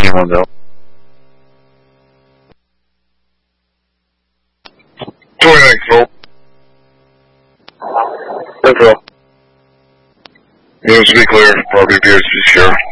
anyone else. Hope. That's all. Name to be clear, probably appears to be sure.